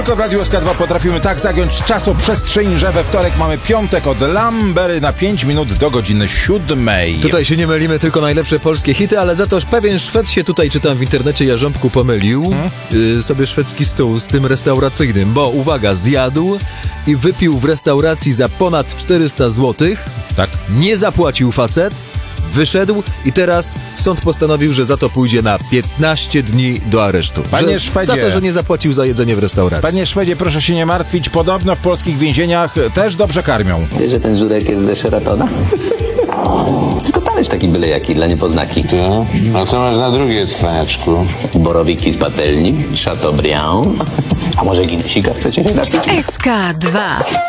W Radiu SK2 potrafimy tak zagiąć czasoprzestrzeń, że we wtorek mamy piątek od Lambery na 5 minut do godziny 7. Tutaj się nie mylimy, tylko najlepsze polskie hity, ale za to pewien Szwed się tutaj, czytam w internecie, Jarząbku, pomylił sobie szwedzki stół z tym restauracyjnym, bo uwaga, zjadł i wypił w restauracji za ponad 400 zł, Tak. nie zapłacił facet, wyszedł i teraz sąd postanowił, że za to pójdzie na 15 dni do aresztu. Panie Szwedzie. Za to, że nie zapłacił za jedzenie w restauracji. Panie Szwedzie, proszę się nie martwić, podobno w polskich więzieniach też dobrze karmią. Wiesz, że ten żurek jest ze Sheratona? Tylko talerz taki byle jaki, dla niepoznaki. No, a co masz na drugie, cwaniaczku? Borowiki z patelni, Chateaubriand. A może Guinnessika chcecie się napić? SK2